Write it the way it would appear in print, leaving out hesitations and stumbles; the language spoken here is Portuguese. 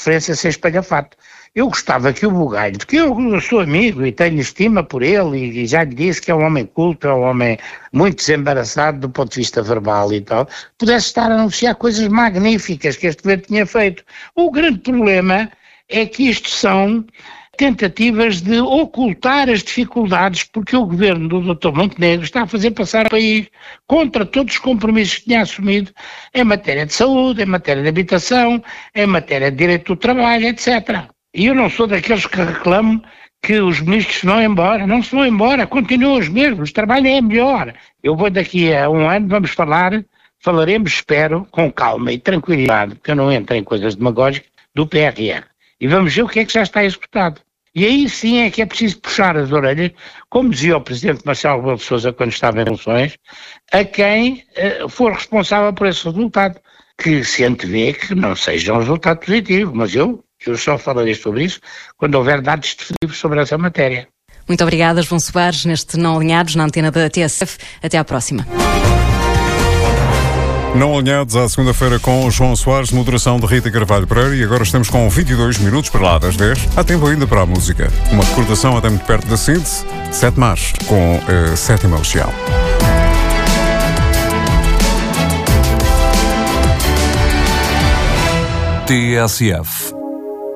preferência ser espalhafato. Eu gostava que o Bugalho, que eu sou amigo e tenho estima por ele e já lhe disse que é um homem culto, é um homem muito desembaraçado do ponto de vista verbal e tal, pudesse estar a anunciar coisas magníficas que este governo tinha feito. O grande problema é que isto são tentativas de ocultar as dificuldades, porque o governo do Dr. Montenegro está a fazer passar o país contra todos os compromissos que tinha assumido em matéria de saúde, em matéria de habitação, em matéria de direito do trabalho, etc. E eu não sou daqueles que reclamam que os ministros se vão embora. Não se vão embora, continuam os mesmos, o trabalho é melhor. Eu vou daqui a um ano, falaremos, espero, com calma e tranquilidade, porque eu não entro em coisas demagógicas, do PRR. E vamos ver o que é que já está executado. E aí sim é que é preciso puxar as orelhas, como dizia o Presidente Marcelo Rebelo de Sousa quando estava em funções, a quem for responsável por esse resultado, que se antevê que não seja um resultado positivo, mas eu só falarei sobre isso quando houver dados definitivos sobre essa matéria. Muito obrigada, João Soares, neste Não Alinhados, na antena da TSF. Até à próxima. Não Alinhados, à segunda-feira com João Soares, moderação de Rita Carvalho Pereira, e agora estamos com 22 minutos para lá das 10. Há tempo ainda para a música. Uma recordação até muito perto da síntese, 7 Mares, com a 7ª Legião. TSF.